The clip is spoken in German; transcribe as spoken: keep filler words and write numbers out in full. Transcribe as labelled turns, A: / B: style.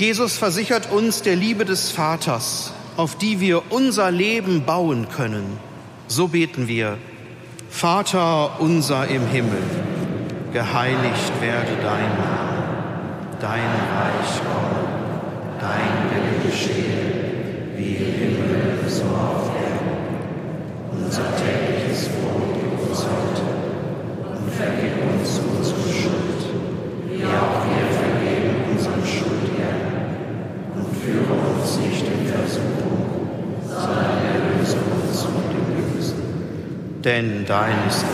A: Jesus versichert uns der Liebe des Vaters, auf die wir unser Leben bauen können. So beten wir: Vater unser im Himmel, geheiligt werde dein Name, dein Reich komme, dein Wille geschehe, wie im Himmel so auf Erden. Unser tägliches Brot gib uns heute und vergib uns unsere Schuld, wie auch wir vergeben unseren Schuldigern. Und führe uns nicht in Versuchung, sondern erlöse uns von dem Bösen. Denn dein ist